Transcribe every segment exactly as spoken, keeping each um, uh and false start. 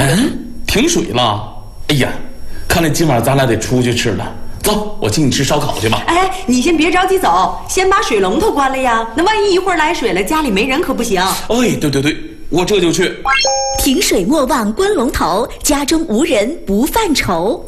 嗯，停水了。哎呀，看来今晚咱俩得出去吃了。走，我请你吃烧烤去吧。 哎，你先别着急走，先把水龙头关了呀。那万一一会儿来水了，家里没人可不行。 哎，对对对，我这就去。 停水莫忘关龙头，家中无人不犯愁。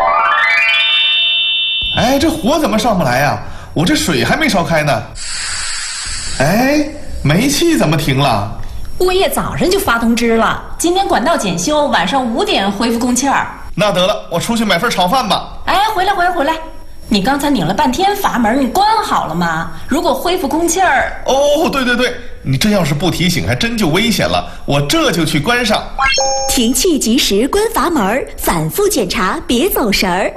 哎，这火怎么上不来呀？我这水还没烧开呢。哎，煤气怎么停了？ 物业早上就发通知了，今天管道检修，晚上五点恢复供气儿。 那得了，我出去买份炒饭吧。 哎，回来回来回来！你刚才拧了半天阀门，你关好了吗？如果恢复供气儿…… 哦，对对对，你这要是不提醒，还真就危险了。我这就去关上。 停气及时关阀门，反复检查，别走神儿。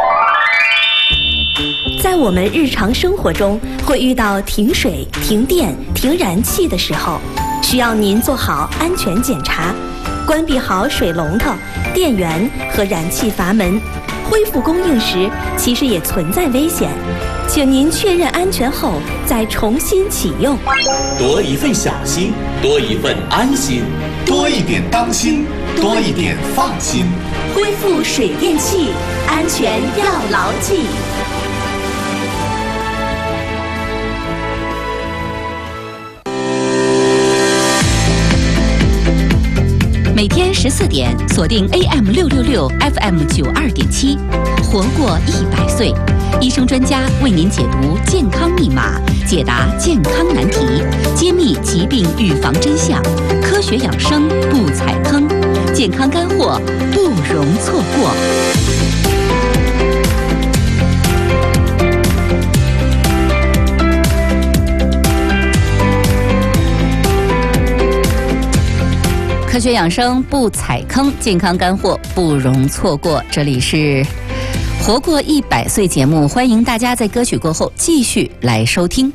在我们日常生活中，会遇到停水、停电、停燃气的时候，需要您做好安全检查，关闭好水龙头、电源和燃气阀门。恢复供应时，其实也存在危险，请您确认安全后再重新启用。 多一份小心，多一份安心， 多一点当心，多一点放心。 恢复水电气，安全要牢记。 每天十四点，锁定 A M 六六六 F M 九二点七，活过一百岁，医生专家为您解读健康密码，解答健康难题，揭秘疾病预防真相，科学养生不踩坑，健康干货不容错过。科学养生不踩坑，健康干货不容错过。这里是活过一百岁节目，欢迎大家在歌曲过后继续来收听。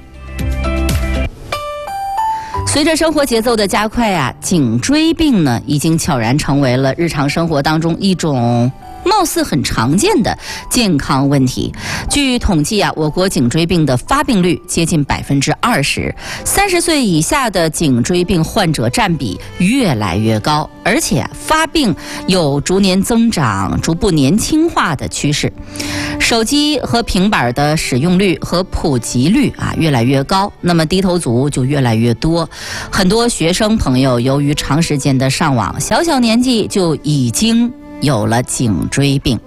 随着生活节奏的加快啊，颈椎病呢已经悄然成为了日常生活当中一种貌似很常见的健康问题。据统计啊，我国颈椎病的发病率接近百分之二十，三十岁以下的颈椎病患者占比越来越高，而且发病有逐年增长、逐步年轻化的趋势。手机和平板的使用率和普及率啊越来越高，那么低头族就越来越多。很多学生朋友由于长时间的上网，小小年纪就已经有了颈椎病。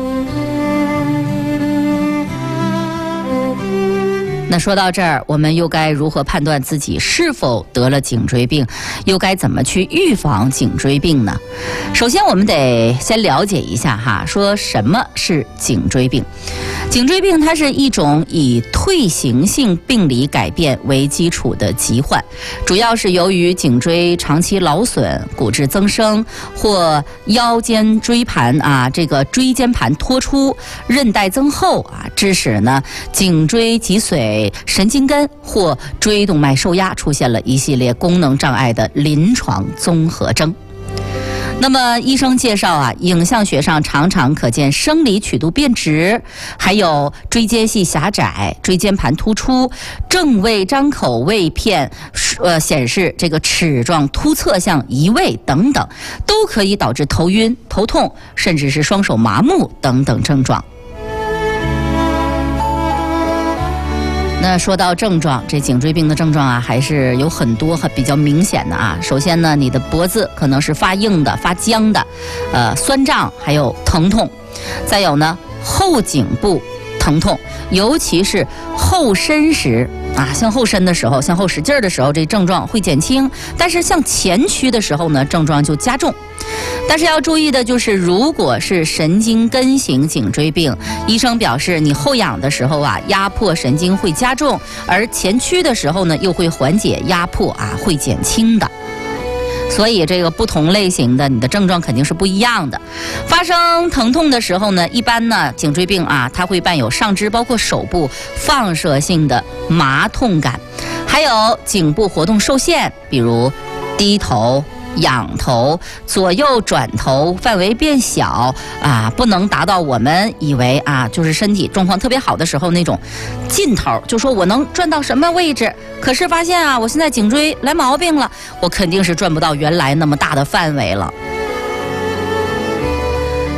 那说到这儿，我们又该如何判断自己是否得了颈椎病，又该怎么去预防颈椎病呢？首先我们得先了解一下哈，说什么是颈椎病。颈椎病它是一种以退行性病理改变为基础的疾患，主要是由于颈椎长期劳损、骨质增生或腰间椎盘啊这个椎间盘脱出、韧带增厚啊，致使呢颈椎脊髓神经根或椎动脉受压，出现了一系列功能障碍的临床综合征。那么医生介绍啊，影像学上常常可见生理曲度变直，还有椎间隙狭窄、椎间盘突出、正位张口位片呃显示这个齿状突侧向移位等等，都可以导致头晕、头痛，甚至是双手麻木等等症状。那说到症状，这颈椎病的症状啊，还是有很多很比较明显的啊。首先呢，你的脖子可能是发硬的、发僵的，呃，酸胀，还有疼痛。再有呢，后颈部疼痛，尤其是后伸时啊，向后伸的时候，向后使劲的时候，这症状会减轻；但是向前屈的时候呢，症状就加重。但是要注意的就是，如果是神经根型颈椎病，医生表示你后仰的时候啊，压迫神经会加重，而前屈的时候呢，又会缓解压迫啊，会减轻的。所以这个不同类型的你的症状肯定是不一样的。发生疼痛的时候呢，一般呢颈椎病啊，它会伴有上肢包括手部放射性的麻痛感，还有颈部活动受限，比如低头、仰头、左右转头范围变小啊，不能达到我们以为啊，就是身体状况特别好的时候那种尽头，就说我能转到什么位置，可是发现啊，我现在颈椎来毛病了，我肯定是转不到原来那么大的范围了。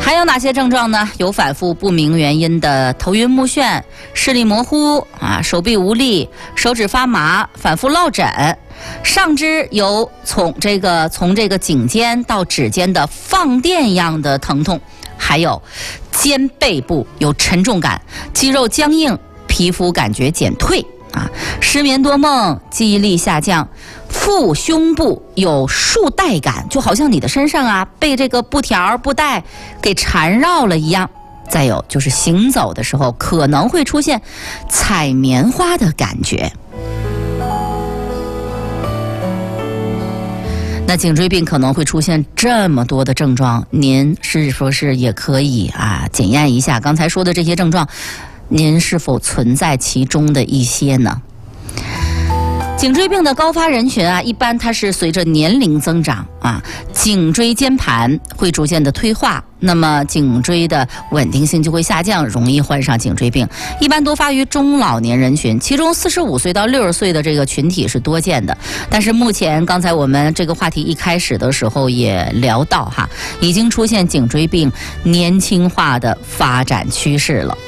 还有哪些症状呢？有反复不明原因的头晕目眩、视力模糊啊、手臂无力、手指发麻、反复落枕。上肢有从这个从这个颈肩到指尖的放电一样的疼痛，还有肩背部有沉重感、肌肉僵硬、皮肤感觉减退啊、失眠多梦、记忆力下降。腹胸部有束带感，就好像你的身上啊被这个布条布带给缠绕了一样。再有就是行走的时候可能会出现踩棉花的感觉。那颈椎病可能会出现这么多的症状，您是说是也可以啊检验一下刚才说的这些症状，您是否存在其中的一些呢？颈椎病的高发人群啊，一般它是随着年龄增长啊，颈椎间盘会逐渐的退化，那么颈椎的稳定性就会下降，容易患上颈椎病。一般多发于中老年人群，其中四十五岁到六十岁的这个群体是多见的。但是目前刚才我们这个话题一开始的时候也聊到哈，已经出现颈椎病年轻化的发展趋势了。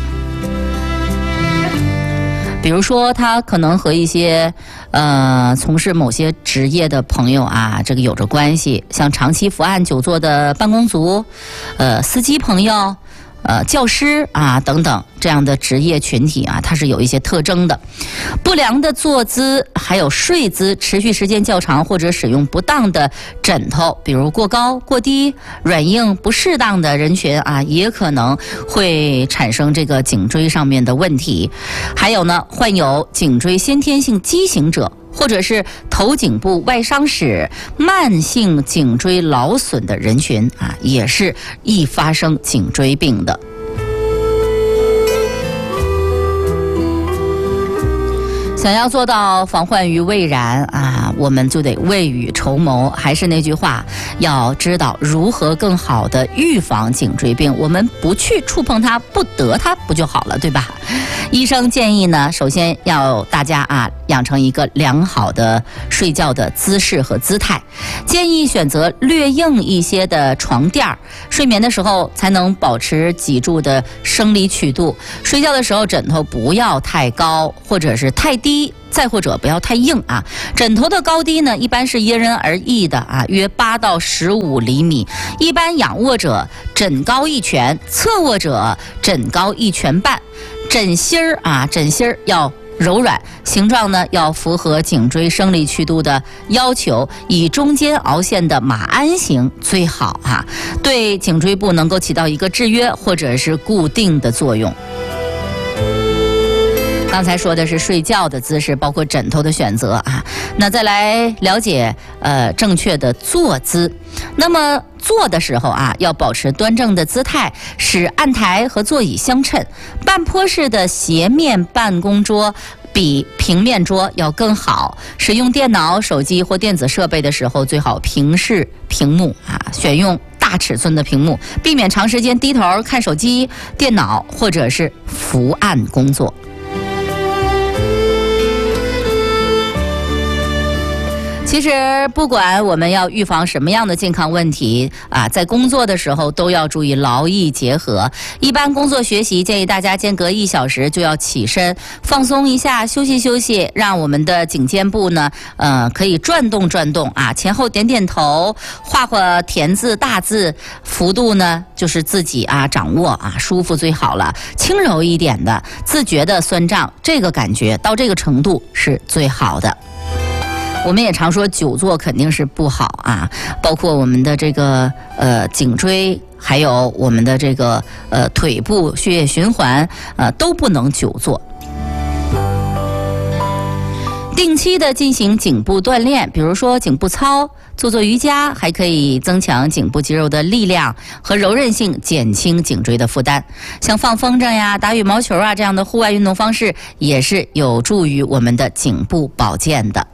比如说他可能和一些呃从事某些职业的朋友啊这个有着关系，像长期伏案久坐的办公族、呃司机朋友、呃教师啊等等这样的职业群体啊，它是有一些特征的。不良的坐姿还有睡姿持续时间较长，或者使用不当的枕头，比如过高过低、软硬不适当的人群啊，也可能会产生这个颈椎上面的问题。还有呢，患有颈椎先天性畸形者，或者是头颈部外伤史、慢性颈椎劳损的人群啊，也是易发生颈椎病的。想要做到防患于未然啊，我们就得未雨绸缪。还是那句话，要知道如何更好的预防颈椎病。我们不去触碰它，不得它，不就好了，对吧？医生建议呢，首先要大家啊养成一个良好的睡觉的姿势和姿态，建议选择略硬一些的床垫儿，睡眠的时候才能保持脊柱的生理曲度。睡觉的时候枕头不要太高，或者是太低，再或者不要太硬啊。枕头的高低呢，一般是因人而异的啊，约八到十五厘米。一般仰卧者枕高一拳，侧卧者枕高一拳半。枕芯儿啊，枕芯儿要柔软，形状呢要符合颈椎生理曲度的要求，以中间凹陷的马鞍形最好哈、啊，对颈椎部能够起到一个制约或者是固定的作用。刚才说的是睡觉的姿势，包括枕头的选择啊。那再来了解呃正确的坐姿。那么坐的时候啊，要保持端正的姿态，使案台和座椅相称。半坡式的斜面办公桌比平面桌要更好。使用电脑、手机或电子设备的时候，最好平视屏幕啊，选用大尺寸的屏幕，避免长时间低头看手机、电脑或者是伏案工作。其实不管我们要预防什么样的健康问题啊，在工作的时候都要注意劳逸结合。一般工作学习建议大家间隔一小时就要起身放松一下，休息休息，让我们的颈肩部呢呃可以转动转动啊，前后点点头，画画田字大字，幅度呢就是自己啊掌握啊，舒服最好了。轻柔一点的自觉的酸胀，这个感觉到这个程度是最好的。我们也常说久坐肯定是不好啊，包括我们的这个呃颈椎，还有我们的这个呃腿部血液循环呃都不能久坐。定期的进行颈部锻炼，比如说颈部操、做做瑜伽，还可以增强颈部肌肉的力量和柔韧性，减轻颈椎的负担。像放风筝呀、打羽毛球啊这样的户外运动方式，也是有助于我们的颈部保健的。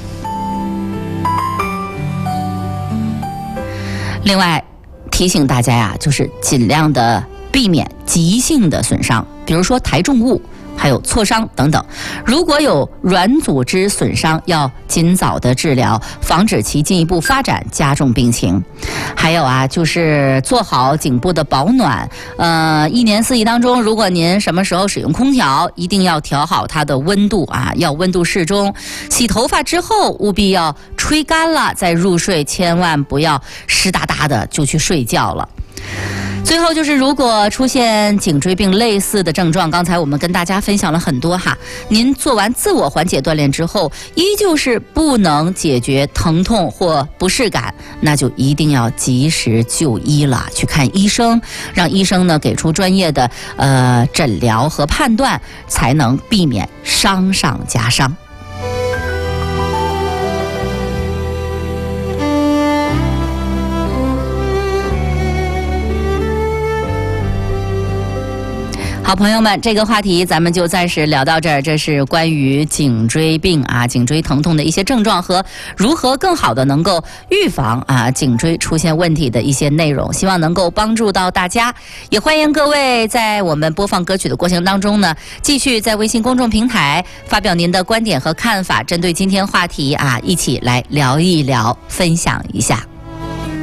另外提醒大家呀，就是尽量的避免急性的损伤，比如说抬重物还有挫伤等等。如果有软组织损伤，要尽早的治疗，防止其进一步发展加重病情。还有啊，就是做好颈部的保暖。呃，一年四季当中，如果您什么时候使用空调，一定要调好它的温度啊，要温度适中。洗头发之后，务必要吹干了再入睡，千万不要湿哒哒的就去睡觉了。最后就是，如果出现颈椎病类似的症状，刚才我们跟大家分享了很多哈，您做完自我缓解锻炼之后，依旧是不能解决疼痛或不适感，那就一定要及时就医了，去看医生，让医生呢给出专业的呃诊疗和判断，才能避免伤上加伤。好朋友们，这个话题咱们就暂时聊到这儿。这是关于颈椎病啊、颈椎疼痛的一些症状和如何更好的能够预防啊颈椎出现问题的一些内容，希望能够帮助到大家。也欢迎各位在我们播放歌曲的过程当中呢，继续在微信公众平台发表您的观点和看法，针对今天话题啊，一起来聊一聊，分享一下。